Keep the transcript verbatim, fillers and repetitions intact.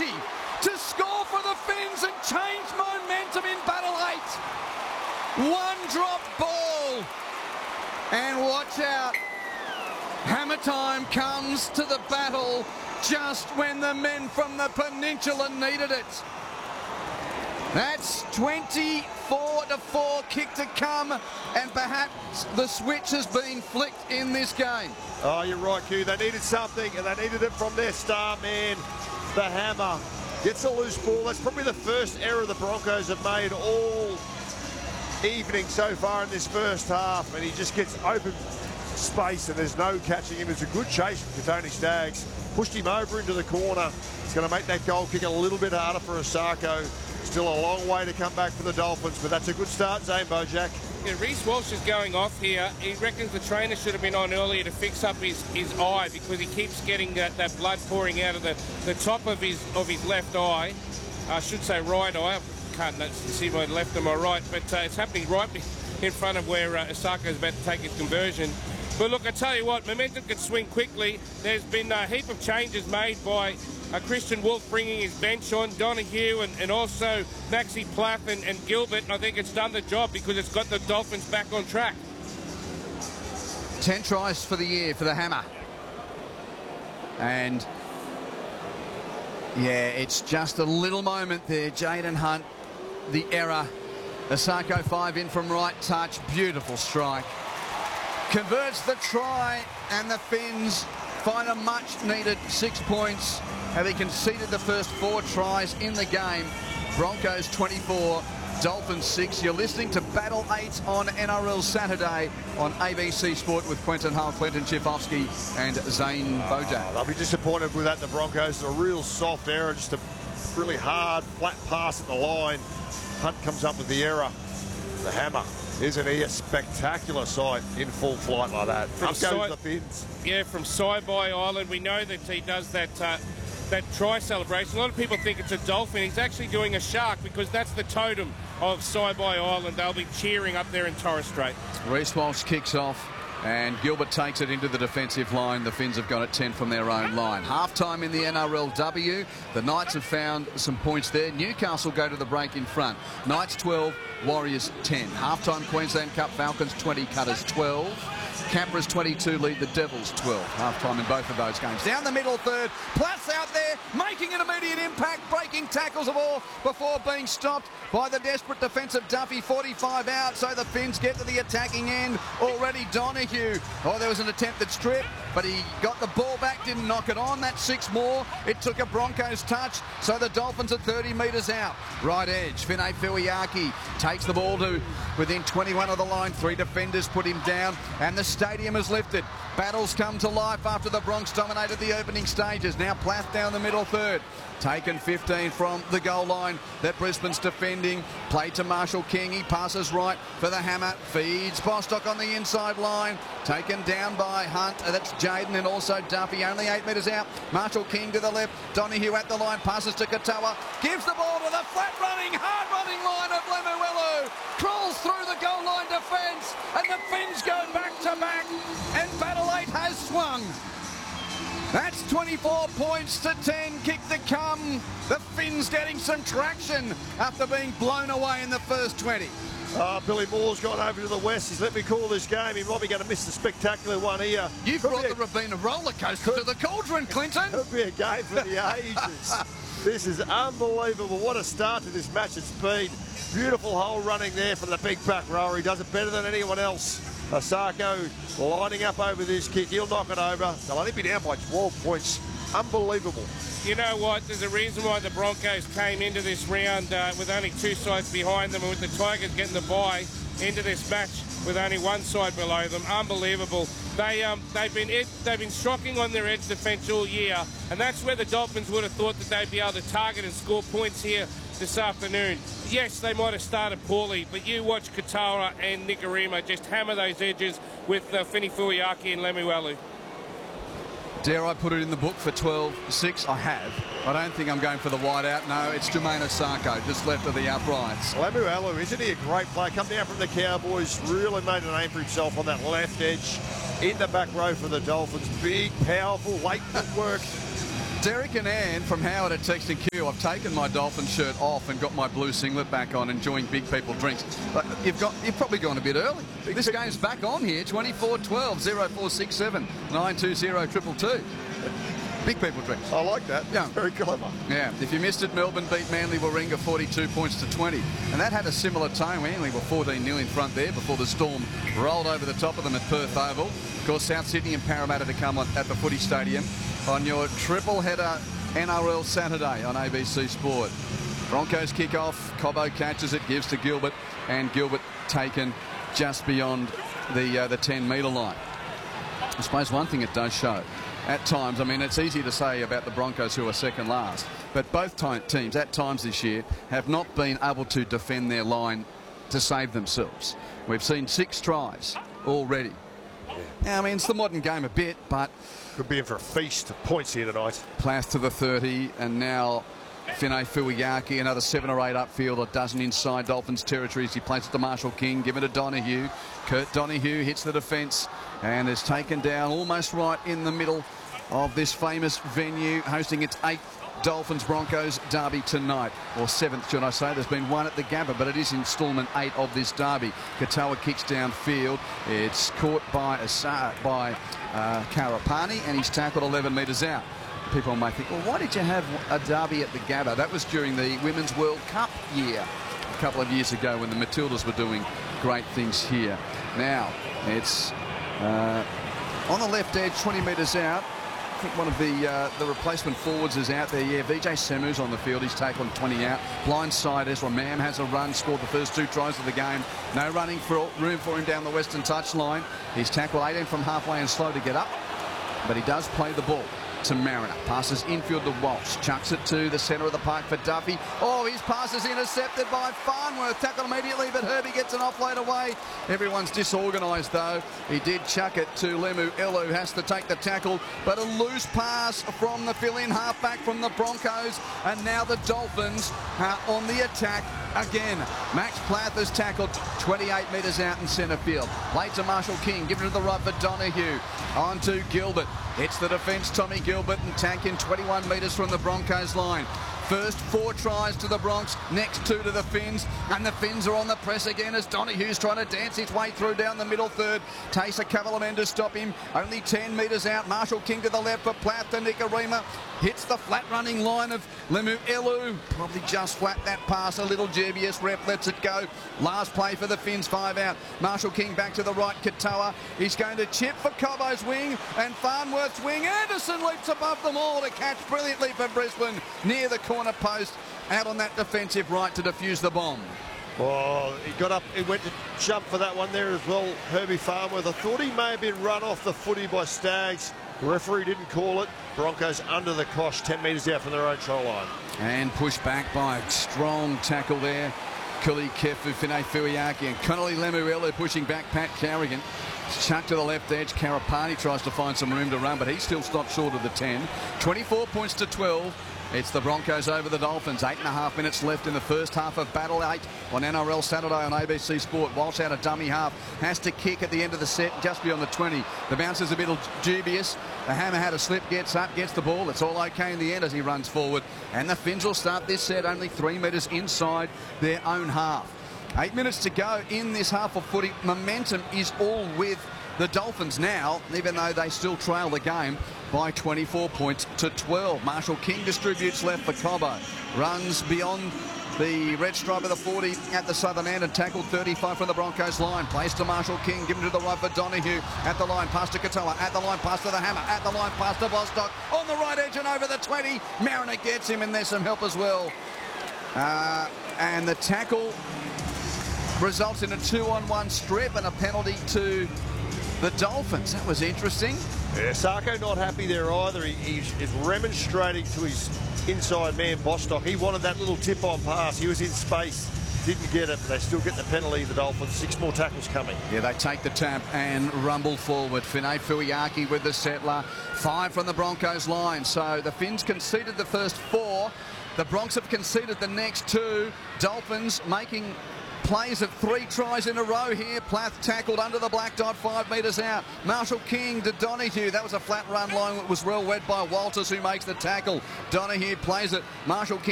opportunity to score for the Finns and change momentum in battle eight. One drop ball. And watch out. Hammer time comes to the battle just when the men from the peninsula needed it. That's twenty-four to four, kick to come, and perhaps the switch has been flicked in this game. Oh, you're right, Q. They needed something, and they needed it from their star man, the Hammer. Gets a loose ball. That's probably the first error the Broncos have made all evening so far in this first half, and he just gets open space, and there's no catching him. It's a good chase from Kotoni Staggs. Pushed him over into the corner. It's going to make that goal kick a little bit harder for Asako. Still a long way to come back for the Dolphins, but that's a good start, Zane Bojack. Yeah, Reece Walsh is going off here. He reckons the trainer should have been on earlier to fix up his, his eye, because he keeps getting that, that blood pouring out of the, the top of his of his left eye. I should say right eye. I can't see my left and my right, but uh, it's happening right in front of where uh, Asako is about to take his conversion. But look, I tell you what, momentum can swing quickly. There's been a heap of changes made by uh, Christian Wolf bringing his bench on, Donahue and, and also Maxi Plath and, and Gilbert, and I think it's done the job because it's got the Dolphins back on track. Ten tries for the year for the Hammer. And, yeah, it's just a little moment there. Jaden Hunt, the error. Asako five in from right touch. Beautiful strike. Converts the try, and the Finns find a much-needed six points, having conceded the first four tries in the game. Broncos twenty-four, Dolphins six. You're listening to Battle eight on N R L Saturday on A B C Sport with Quentin Hull, Clinton Chifovsky and Zane Bojack. Oh, they'll be disappointed with that, the Broncos. A real soft error, just a really hard, flat pass at the line. Hunt comes up with the error. The Hammer. Isn't he a spectacular sight in full flight like that? From Up goes the Finns. Yeah, from Saibai Island. We know that he does that uh, that try celebration. A lot of people think it's a dolphin. He's actually doing a shark, because that's the totem of Saibai Island. They'll be cheering up there in Torres Strait. Reece Walsh kicks off, and Gilbert takes it into the defensive line. The Finns have got it ten from their own line. Half-time in the N R L W. The Knights have found some points there. Newcastle go to the break in front. Knights twelve, Warriors ten. Half-time Queensland Cup, Falcons twenty, Cutters twelve. Canberra's twenty-two lead the Devils twelve. Half-time in both of those games. Down the middle third, Platts out there, making an immediate impact, breaking tackles of all before being stopped by the desperate defensive Duffy. forty-five out, so the Finns get to the attacking end. Already Donahue. Oh, there was an attempted strip, but he got the ball back, didn't knock it on. That's six more. It took a Broncos touch, so the Dolphins are thirty metres out. Right edge, Finay Fuiaki takes the ball to within twenty-one of the line. Three defenders put him down, and the stadium is lifted. Battles come to life after the Bronx dominated the opening stages. Now Plath down the middle third. Taken fifteen from the goal line that Brisbane's defending. Play to Marshall King. He passes right for the Hammer. Feeds Bostock on the inside line. Taken down by Hunt. That's Jaden and also Duffy. Only eight metres out. Marshall King to the left. Donahue at the line. Passes to Katoa. Gives the ball to the flat-running, hard-running line of Lemuelu. Crawls through the goal line defence. And the Finns go back-to-back. And Battle eight has swung. That's twenty-four points to ten, kick to come. The Finns getting some traction after being blown away in the first twenty. Oh, Billy Moore's gone over to the west. He's let me call this game. He might be going to miss the spectacular one here. You've could brought the Rabina roller coaster to the cauldron, Clinton. Could be a game for the ages. This is unbelievable. What a start to this match it's been. Beautiful hole running there for the big back rower. He does it better than anyone else. Asako lining up over this kick. He'll knock it over. They'll only be down by twelve points. Unbelievable. You know what? There's a reason why the Broncos came into this round uh, with only two sides behind them, and with the Tigers getting the bye into this match with only one side below them. Unbelievable. They, um, they've been ed they've been shocking on their edge defence all year, and that's where the Dolphins would have thought that they'd be able to target and score points here this afternoon. Yes, they might have started poorly, but you watch Katoa and Nikorima just hammer those edges with uh, Fini Fuiaki and Lemuelu. Dare I put it in the book for twelve six? I have. I don't think I'm going for the wide out. No, it's Jermaine Asako, just left of the uprights. Lemuelu, isn't he a great player? Come down from the Cowboys, really made a name for himself on that left edge. In the back row for the Dolphins. Big, powerful, late footwork. Derek and Ann from Howard at Text and Q. I've taken my Dolphin shirt off and got my blue singlet back on, enjoying Big People drinks. But you've got you've probably gone a bit early. Big this game's back on here. twenty-four twelve, oh four six seven, nine two zero two two two. Big People drinks. I like that. Yeah. Very clever. Yeah. If you missed it, Melbourne beat Manly Warringah forty-two points to twenty. And that had a similar tone. Manly were fourteen nil in front there before the Storm rolled over the top of them at Perth Oval. Of course, South Sydney and Parramatta to come on at the Footy Stadium on your triple header N R L Saturday on A B C Sport. Broncos kick off. Cobbo catches it, gives to Gilbert, and Gilbert taken just beyond the uh, the ten metre line. I suppose one thing it does show at times, I mean, it's easy to say about the Broncos who are second last, but both teams at times this year have not been able to defend their line to save themselves. We've seen six tries already. Now, I mean, it's the modern game a bit, but could be in for a feast of points here tonight. Plath to the thirty, and now Finay Fuiaki, another seven or eight upfield, a dozen inside Dolphins territory as he plays it to Marshall King, give it to Donahue. Kurt Donahue hits the defence and is taken down almost right in the middle of this famous venue, hosting its eighth Dolphins Broncos derby tonight, or seventh should I say. There's been one at the Gabba, but it is instalment eight of this derby. Katoa kicks downfield. It's caught by Asa by uh, Karapani, and he's tackled eleven metres out. People may think, well, why did you have a derby at the Gabba? That was during the Women's World Cup year a couple of years ago when the Matildas were doing great things here. Now it's uh, on the left edge, twenty metres out. I think one of the uh, the replacement forwards is out there. Yeah, V J Semu's on the field. He's taken twenty out. Blindside, Ezra Mam has a run, scored the first two tries of the game. No running for room for him down the western touchline. He's tackled eighteen from halfway and slow to get up, but he does play the ball to Mariner. Passes infield to Walsh. Chucks it to the centre of the park for Duffy. Oh, his pass is intercepted by Farnworth. Tackled immediately, but Herbie gets an offload away. Everyone's disorganised, though. He did chuck it to Lemu Elu, has to take the tackle, but a loose pass from the fill-in halfback from the Broncos, and now the Dolphins are on the attack again. Max Plath has tackled twenty-eight metres out in centre field. Played to Marshall King, given to the right for Donahue. On to Gilbert. It's the defence, Tommy Gilbert, and tanking twenty-one metres from the Broncos line. First four tries to the Bronx, next two to the Finns, and the Finns are on the press again as Donahue's trying to dance his way through down the middle third. Taysa Kavalaman to stop him, only ten metres out. Marshall King to the left for Plath to Nicarima. Hits the flat running line of Lemu Elu. Probably just flat that pass, a little dubious. Rep lets it go. Last play for the Finns, five out. Marshall King back to the right, Katoa. He's going to chip for Cobbo's wing and Farnworth's wing. Anderson leaps above them all to catch brilliantly for Brisbane near the corner post, out on that defensive right to defuse the bomb. Oh, he got up, he went to jump for that one there as well, Herbie Farnworth. I thought he may have been run off the footy by Staggs. The referee didn't call it. Broncos under the cosh, ten metres out from their own try line. And pushed back by a strong tackle there. Kuli Kefu, Finay Fuiaki, and Connolly Lemuelu pushing back Pat Carrigan. It's chucked to the left edge. Karapani tries to find some room to run, but he still stops short of the ten. twenty-four points to twelve. It's the Broncos over the Dolphins. Eight and a half minutes left in the first half of Battle eight on N R L Saturday on A B C Sport. Walsh out a dummy half. Has to kick at the end of the set just beyond the twenty. The bounce is a bit dubious. The Hammer had a slip, gets up, gets the ball. It's all okay in the end as he runs forward. And the Finns will start this set only three metres inside their own half. Eight minutes to go in this half of footy. Momentum is all with the Dolphins now, even though they still trail the game by twenty-four points to twelve. Marshall King distributes left for Cobbo. Runs beyond the red stripe of the forty at the southern end and tackled thirty-five from the Broncos line. Plays to Marshall King, given to the right for Donahue. At the line, pass to Katoa. At the line, pass to the Hammer. At the line, pass to Bostock. On the right edge and over the twenty. Mariner gets him, and there's some help as well. Uh, and the tackle results in a two-on-one strip and a penalty to the Dolphins. That was interesting. Yeah, Sarko not happy there either. He, he's remonstrating to his inside man, Bostock. He wanted that little tip-on pass. He was in space, didn't get it, but they still get the penalty, the Dolphins. Six more tackles coming. Yeah, they take the tap and rumble forward. Finay Fuiaki with the settler. Five from the Broncos line. So the Finns conceded the first four. The Bronx have conceded the next two. Dolphins making plays it three tries in a row here. Plath tackled under the black dot, five metres out. Marshall King to Donahue. That was a flat run line that was well wed by Walters, who makes the tackle. Donahue plays it. Marshall King